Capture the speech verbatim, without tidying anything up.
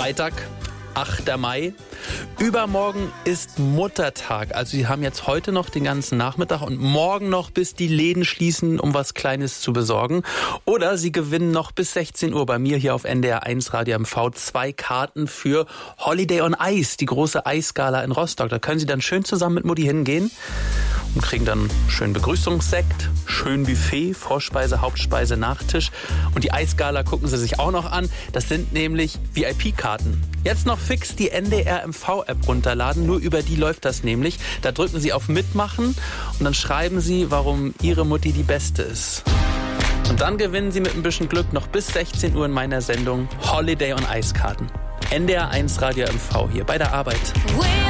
Freitag, achter Mai. Übermorgen ist Muttertag. Also Sie haben jetzt heute noch den ganzen Nachmittag und morgen noch, bis die Läden schließen, um was Kleines zu besorgen. Oder Sie gewinnen noch bis sechzehn Uhr bei mir hier auf N D R eins Radio M V zwei Karten für Holiday on Ice, die große Eisgala in Rostock. Da können Sie dann schön zusammen mit Mutti hingehen und kriegen dann schön Begrüßungssekt, schön Buffet, Vorspeise, Hauptspeise, Nachtisch. Und die Eisgala gucken Sie sich auch noch an. Das sind nämlich V I P-Karten. Jetzt noch fix die N D R M V-App runterladen. Nur über die läuft das nämlich. Da drücken Sie auf Mitmachen und dann schreiben Sie, warum Ihre Mutti die Beste ist. Und dann gewinnen Sie mit ein bisschen Glück noch bis sechzehn Uhr in meiner Sendung Holiday on Ice Karten. N D R eins Radio M V hier bei der Arbeit.